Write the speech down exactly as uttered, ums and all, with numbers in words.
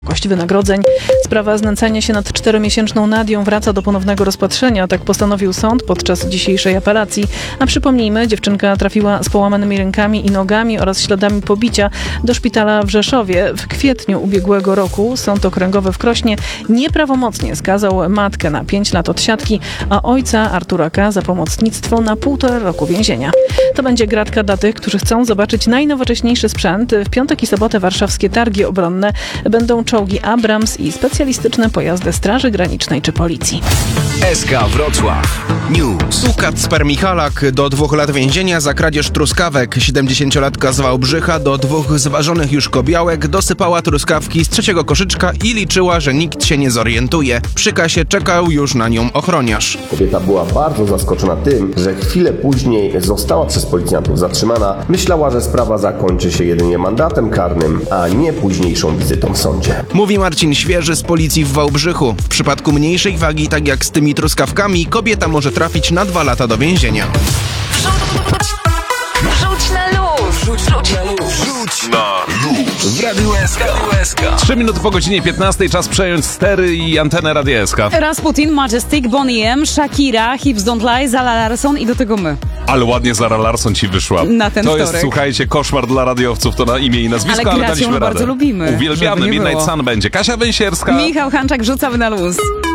Wysokość wynagrodzeń. Sprawa znęcania się nad czteromiesięczną Nadią wraca do ponownego rozpatrzenia. Tak postanowił sąd podczas dzisiejszej apelacji. A przypomnijmy, dziewczynka trafiła z połamanymi rękami i nogami oraz śladami pobicia do szpitala w Rzeszowie. W kwietniu ubiegłego roku Sąd Okręgowy w Krośnie nieprawomocnie skazał matkę na pięć lat odsiadki, a ojca Artura K. za pomocnictwo na półtora roku więzienia. To będzie gratka dla tych, którzy chcą zobaczyć najnowocześniejszy sprzęt. W piątek i sobotę warszawskie targi obronne będą czołgi Abrams i specjalistyczne pojazdy Straży Granicznej czy Policji. S K Wrocław News. Kacper Michalak do dwóch lat więzienia za kradzież truskawek. siedemdziesięciolatka z Wałbrzycha do dwóch zważonych już kobiałek dosypała truskawki z trzeciego koszyczka i liczyła, że nikt się nie zorientuje. Przy kasie czekał już na nią ochroniarz. Kobieta była bardzo zaskoczona tym, że chwilę później została przez policjantów zatrzymana. Myślała, że sprawa zakończy się jedynie mandatem karnym, a nie późniejszą wizytą w sądzie. Mówi Marcin Świeży z policji w Wałbrzychu. W przypadku mniejszej wagi, tak jak z tymi truskawkami, kobieta może trafić na dwa lata do więzienia. Rzuć na luz! Rzuć, rzuć na luz! Rzuć na luz! W Radiu S K. Trzy minuty po godzinie piętnastej, czas przejąć stery i antenę Radia S K. Rasputin, Majestic, Boney M, Shakira, Hips Don't Lie, Zara Larsson i do tego my. Ale ładnie Zara Larsson ci wyszła. Na ten To wtorek. jest, słuchajcie, koszmar dla radiowców, to na imię i nazwisko, Ale ale, grać ją daliśmy radę. bardzo lubimy, Uwielbiamy, żeby nie Midnight było. Sun będzie. Kasia Węsierska. Michał Hanczak, rzucamy na luz.